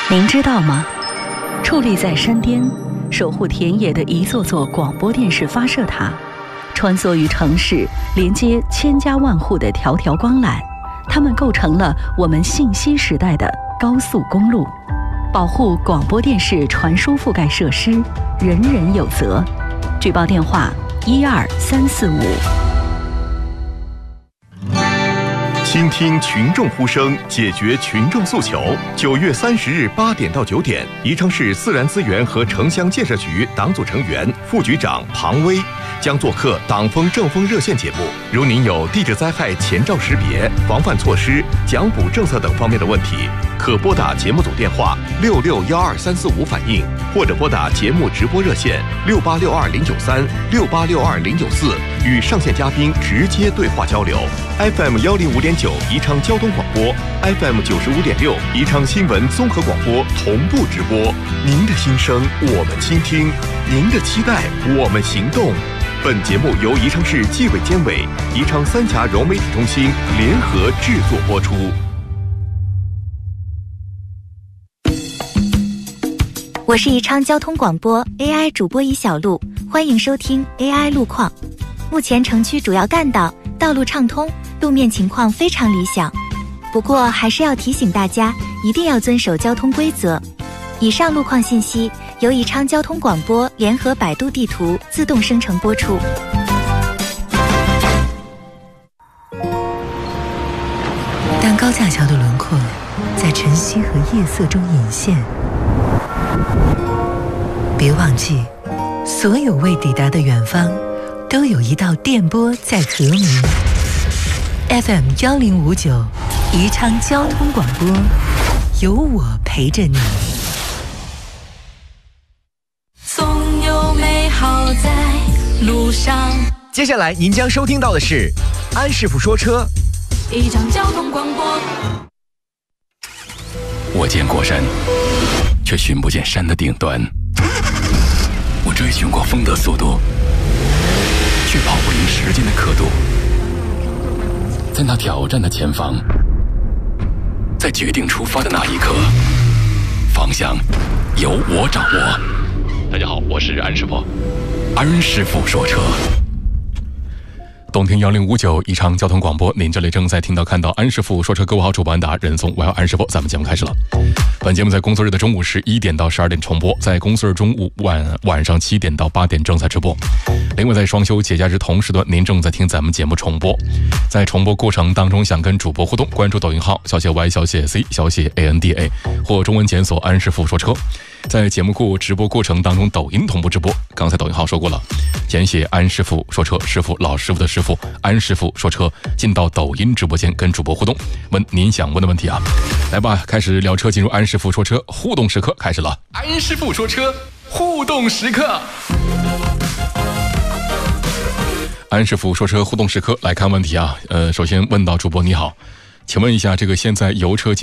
您知道吗？矗立在山巅，守护田野的一座座广播电视发射塔，穿梭于城市，连接千家万户的条条光缆，它们构成了我们信息时代的高速公路。保护广播电视传输覆盖设施，人人有责。举报电话12345。 倾听群众呼声，解决群众诉求。9月30日8点到9点，宜昌市自然资源和城乡建设局党组成员、副局长庞威将做客党风政风热线节目。如您有地质灾害前兆识别、防范措施、奖补政策等方面的问题，可拨打节目组电话6612345反映，或者拨打节目直播热线6862-093、6862-094，与上线嘉宾直接对话交流。FM 105.9宜昌交通广播， FM 95.6宜昌新闻综合广播同步直播。您的心声我们倾听，您的期待我们行动。本节目由宜昌市纪委监委、宜昌三峡融媒体中心联合制作播出。 我是宜昌交通广播 AI 主播尹小璐，欢迎收听 AI 路况。目前城区主要干道道路畅通，路面情况非常理想，不过还是要提醒大家一定要遵守交通规则。以上路况信息由宜昌交通广播联合百度地图自动生成播出。 当高架桥的轮廓在晨曦和夜色中隐现，别忘记，所有未抵达的远方都有一道电波在和鸣。FM 1059宜昌交通广播，有我陪着你。 总有美好在路上。 接下来您将收听到的是安师傅说车。 宜昌交通广播。 我见过山，却寻不见山的顶端。我追寻过风的速度，却跑不赢时间的刻度。在那挑战的前方，在决定出发的那一刻，方向由我掌握。大家好，我是安师傅。安师傅说车。动听1059宜昌交通广播，您这里正在听到看到安师傅说车。各位好，主播安达，人送我要安师傅。咱们节目开始了。本节目在工作日的中午11点到12点重播，在工作日中午晚上7点到8点正在直播。另外在双休节假日同时段，您正在听咱们节目重播。在重播过程当中，想跟主播互动，关注抖音号小写 Y 小写 C 小写 ANDA 或中文检索安师傅说车。在节目直播过程当中，抖音同步直播。刚才抖音号说过了，简写安师傅说车，师傅老师傅的师傅，安师傅说车，进到抖音直播间跟主播互动，问您想问的问题啊！来吧，开始聊车，进入安师傅说车互动时刻开始了。安师傅说车互动时刻，安师傅说车互动时刻来看问题啊。首先问到主播你好，请问一下，这个现在油车